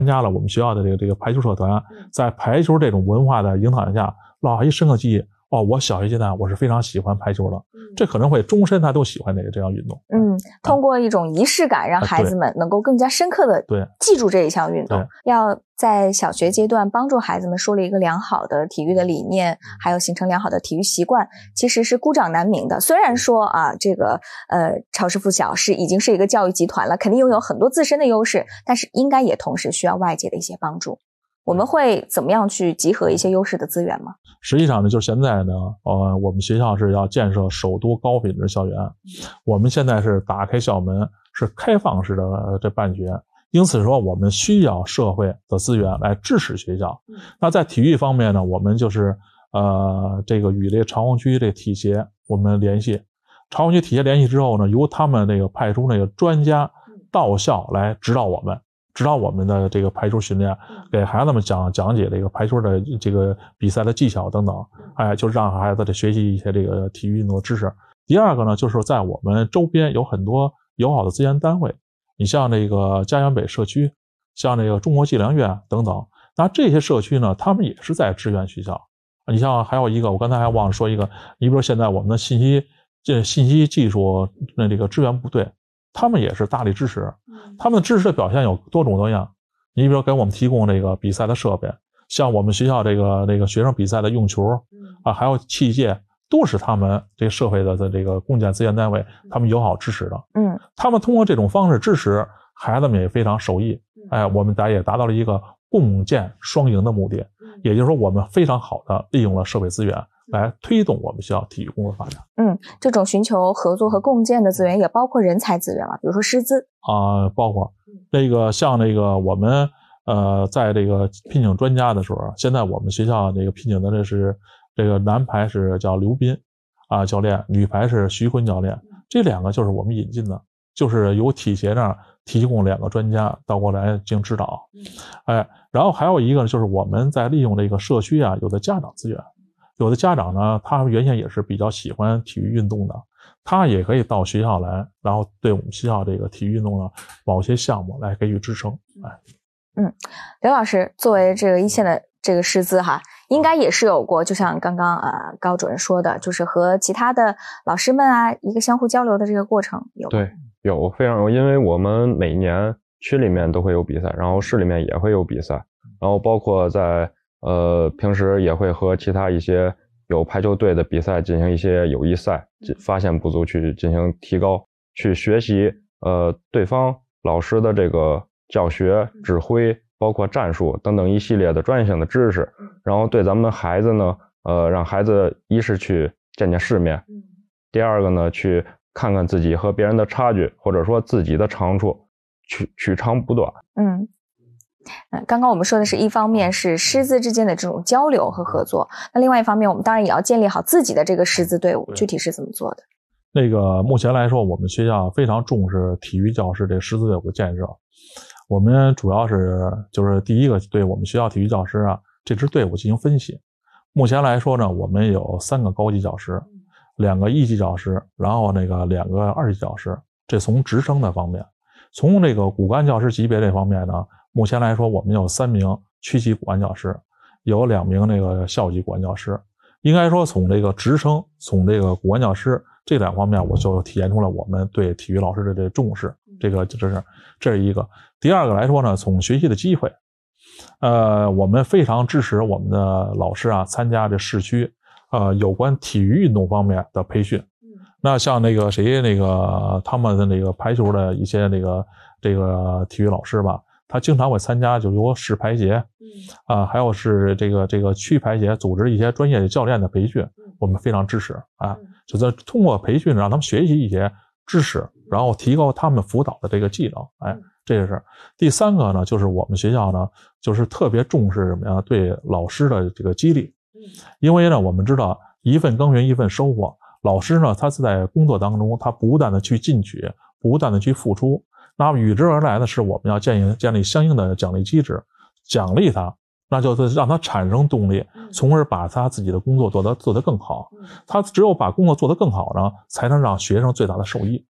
参加了我们学校的这个排球社团，在排球这种文化的影响下，落下一深刻记忆。我小学阶段我是非常喜欢排球的，这可能会终身他都喜欢这项运动。 通过一种仪式感，让孩子们能够更加深刻的记住这一项运动。要在小学阶段帮助孩子们树立一个良好的体育的理念，还有形成良好的体育习惯，其实是孤掌难鸣的。虽然说这个超师附小已经是一个教育集团了，肯定拥有很多自身的优势，但是应该也同时需要外界的一些帮助。我们会怎么样去集合一些优势的资源吗？ 实际上呢，就是现在呢，我们学校是要建设首都高品质校园。我们现在是打开校门，是开放式的这办学，因此说我们需要社会的资源来支持学校。那在体育方面呢，我们就是这个与这个朝阳区这体协我们联系，朝阳区体协联系之后呢，由他们这个派出那个专家到校来指导我们的这个排球训练，给孩子们讲解这个排球的这个比赛的技巧等等，就让孩子学习一些这个体育运动的知识。第二个呢，就是在我们周边有很多友好的资源单位，你像这个家园北社区，像这个中国计量院等等，那这些社区呢，他们也是在支援学校。你像还有一个，我刚才还忘了说一个，你比如现在我们的信息技术这个支援部队，他们也是大力支持，他们支持的表现有多种多样。你比如给我们提供这个比赛的设备，像我们学校这个学生比赛的用球还有器械，都是他们这个社会的这个共建资源单位他们友好支持的。他们通过这种方式支持孩子们也非常受益。我们也达到了一个共建双赢的目的，也就是说我们非常好的利用了社会资源来推动我们学校体育工作发展。 这种寻求合作和共建的资源也包括人才资源嘛，比如说师资包括像我们在这个聘请专家的时候，现在我们学校这个聘请的这个男排是叫刘斌教练，女排是徐坤教练，这两个就是我们引进的，就是由体协那儿提供2个专家到过来进行指导。然后还有一个就是我们在利用这个社区有的家长资源，有的家长呢，他原先也是比较喜欢体育运动的，他也可以到学校来，然后对我们学校这个体育运动呢某些项目来给予支撑。 刘老师作为这个一线的这个师资应该也是有过，就像刚刚高主任说的，就是和其他的老师们一个相互交流的这个过程有。 对，有，非常有，因为我们每年区里面都会有比赛，然后市里面也会有比赛，然后包括在平时也会和其他一些有排球队的比赛进行一些友谊赛，发现不足去进行提高，去学习对方老师的这个教学指挥，包括战术等等一系列的专业性的知识，然后对咱们孩子呢让孩子一是去见见世面，第二个呢去看看自己和别人的差距，或者说自己的长处，取长补短。 刚刚我们说的是一方面是师资之间的这种交流和合作，那另外一方面我们当然也要建立好自己的这个师资队伍，具体是怎么做的？ 目前来说，我们学校非常重视体育教师这个师资队伍建设。我们主要就是第一个对我们学校体育教师这支队伍进行分析。目前来说呢，我们有3个高级教师，2个1级教师，然后2个2级教师，这从职称的方面。从这个骨干教师级别这方面呢，目前来说我们有3名区级骨干教师，有2名校级骨干教师。应该说从这个职称，从这个骨干教师这2方面，我就体现出了我们对体育老师的这重视，这是一个。第二个来说呢，从学习的机会，我们非常支持我们的老师参加这市区有关体育运动方面的培训。那像他们的排球的一些这个体育老师吧，他经常会参加就由市排协还有是这个区排协组织一些专业的教练的培训，我们非常支持就是通过培训让他们学习一些知识，然后提高他们辅导的这个技能。这个是第3个呢，就是我们学校呢就是特别重视什么呀？对老师的这个激励。因为呢我们知道一份耕耘一份收获，老师呢他是在工作当中他不断的去进取，不断的去付出，那么与之而来的是我们要建立相应的奖励机制，奖励他，那就是让他产生动力，从而把他自己的工作做得更好。他只有把工作做得更好呢，才能让学生最大的受益。